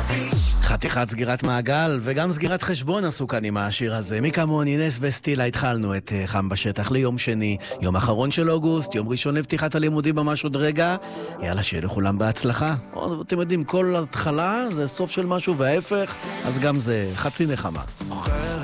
חתיכת סגירת מעגל וגם סגירת חשבון עשו כאן עם השיר הזה. מי כמוני, נס וסטילה. התחלנו את חם בשטח ליום שני, יום אחרון של אוגוסט, יום ראשון לפתיחת הלימודים ממש עוד רגע. יאללה, שיהיה לכולם בהצלחה. אתם יודעים, כל התחלה זה סוף של משהו וההפך, אז גם זה חצי נחמה. זוכרת